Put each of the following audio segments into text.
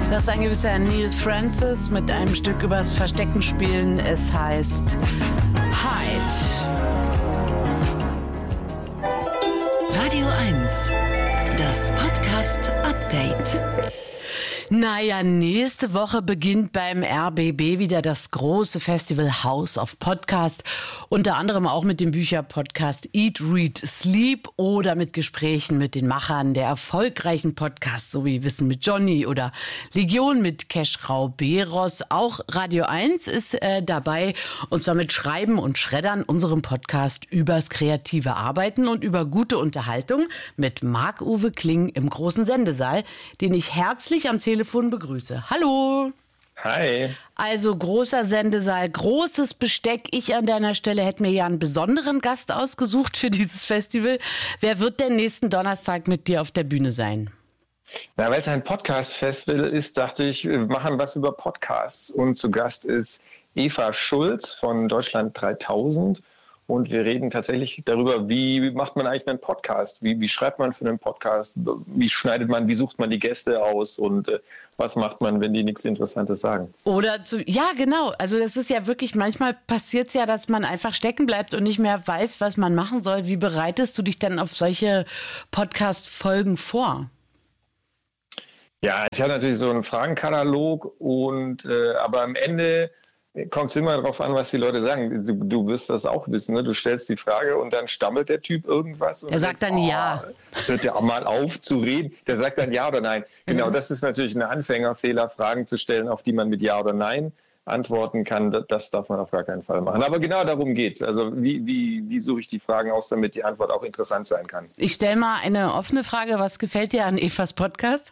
Das ist ein gewisser Neil Francis mit einem Stück übers Verstecken spielen. Es heißt Hide. Radio 1, das Podcast-Update. Naja, nächste Woche beginnt beim RBB wieder das große Festival House of Podcast. Unter anderem auch mit dem Bücherpodcast Eat, Read, Sleep oder mit Gesprächen mit den Machern der erfolgreichen Podcasts, so wie Wissen mit Johnny oder Legion mit Keschrau Beros. Auch Radio 1 ist dabei, und zwar mit Schreiben und Schreddern, unserem Podcast übers kreative Arbeiten und über gute Unterhaltung mit Marc-Uwe Kling im großen Sendesaal, den ich herzlich am Telefon begrüße. Hallo! Hi. Also großer Sendesaal, großes Besteck. Ich an deiner Stelle hätte mir ja einen besonderen Gast ausgesucht für dieses Festival. Wer wird denn nächsten Donnerstag mit dir auf der Bühne sein? Na, weil es ein Podcast-Festival ist, dachte ich, wir machen was über Podcasts. Und zu Gast ist Eva Schulz von Deutschland 3000. Und wir reden tatsächlich darüber, wie macht man eigentlich einen Podcast? Wie schreibt man für einen Podcast? Wie schneidet man, wie sucht man die Gäste aus? Und was macht man, wenn die nichts Interessantes sagen? Ja, genau. Also das ist ja wirklich, manchmal passiert es ja, dass man einfach stecken bleibt und nicht mehr weiß, was man machen soll. Wie bereitest du dich denn auf solche Podcast-Folgen vor? Ja, ich habe natürlich so einen Fragenkatalog aber am Ende kommt es immer darauf an, was die Leute sagen. Du wirst das auch wissen, ne? Du stellst die Frage und dann stammelt der Typ irgendwas. Und er sagt dann ja. Hört ja auch mal auf zu reden. Der sagt dann ja oder nein. Genau, das ist natürlich ein Anfängerfehler, Fragen zu stellen, auf die man mit ja oder nein antworten kann. Das darf man auf gar keinen Fall machen. Aber genau darum geht's. Also wie suche ich die Fragen aus, damit die Antwort auch interessant sein kann? Ich stelle mal eine offene Frage. Was gefällt dir an Evas Podcast?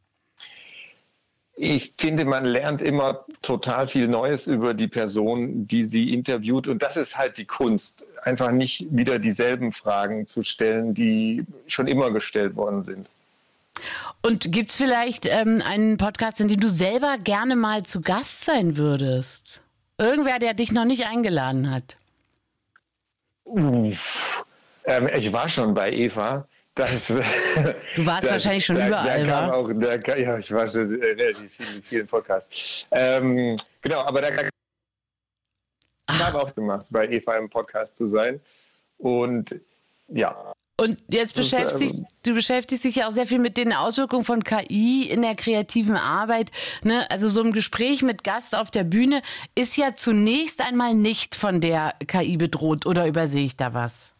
Ich finde, man lernt immer total viel Neues über die Person, die sie interviewt. Und das ist halt die Kunst, einfach nicht wieder dieselben Fragen zu stellen, die schon immer gestellt worden sind. Und gibt es vielleicht einen Podcast, in dem du selber gerne mal zu Gast sein würdest? Irgendwer, der dich noch nicht eingeladen hat? Ich war schon bei Eva. Du warst wahrscheinlich schon überall, wa? Ja, ich war schon relativ vielen Podcasts. Genau, aber da habe auch gemacht, bei Eva im Podcast zu sein. Und ja. Und jetzt du beschäftigst dich ja auch sehr viel mit den Auswirkungen von KI in der kreativen Arbeit. Ne? Also so ein Gespräch mit Gast auf der Bühne ist ja zunächst einmal nicht von der KI bedroht. Oder übersehe ich da was?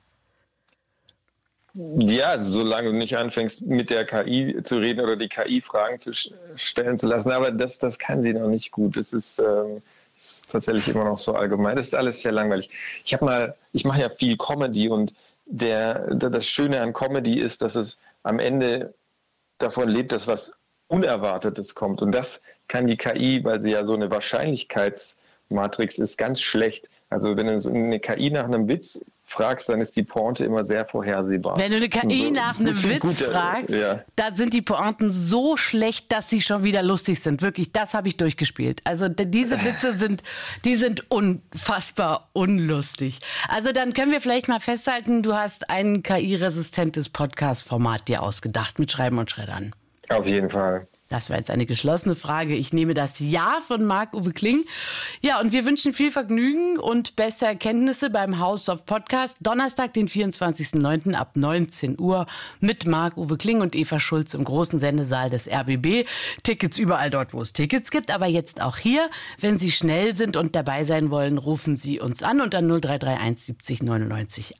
Ja, solange du nicht anfängst, mit der KI zu reden oder die KI Fragen stellen zu lassen. Aber das kann sie noch nicht gut. Das ist tatsächlich immer noch so allgemein. Das ist alles sehr langweilig. Ich mache ja viel Comedy und das Schöne an Comedy ist, dass es am Ende davon lebt, dass was Unerwartetes kommt. Und das kann die KI, weil sie ja so eine Wahrscheinlichkeitsmatrix ist, ganz schlecht. Also wenn du eine KI nach einem Witz fragst, dann ist die Pointe immer sehr vorhersehbar. Wenn du eine KI nach einem Witz fragst, dann sind die Pointen so schlecht, dass sie schon wieder lustig sind. Wirklich, das habe ich durchgespielt. Also diese Witze sind unfassbar unlustig. Also dann können wir vielleicht mal festhalten, du hast ein KI-resistentes Podcast-Format dir ausgedacht mit Schreiben und Schreddern. Auf jeden Fall. Das war jetzt eine geschlossene Frage. Ich nehme das Ja von Marc-Uwe Kling. Ja, und wir wünschen viel Vergnügen und beste Erkenntnisse beim House of Podcast. Donnerstag, den 24.09. ab 19 Uhr mit Marc-Uwe Kling und Eva Schulz im großen Sendesaal des RBB. Tickets überall dort, wo es Tickets gibt, aber jetzt auch hier. Wenn Sie schnell sind und dabei sein wollen, rufen Sie uns an unter 0331 70 99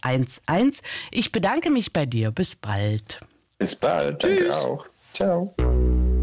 111. Ich bedanke mich bei dir. Bis bald. Bis bald. Danke auch. Ciao.